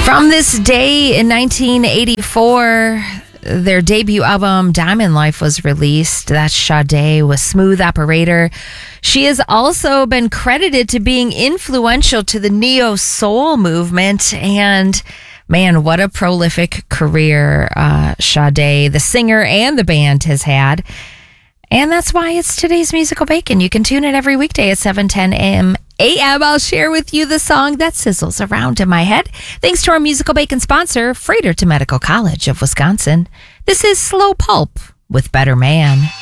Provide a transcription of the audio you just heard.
From this day in 1984, their debut album Diamond Life was released. That's Sade with Smooth Operator. She has also been credited to being influential to the neo soul movement, and man, what a prolific career Sade, the singer and the band, has had. And that's why it's today's Musical Bacon. You can tune in every weekday at 7:10 a.m. I'll share with you the song that sizzles around in my head. Thanks to our Musical Bacon sponsor, Freighter to Medical College of Wisconsin. This is Slow Pulp with Better Man.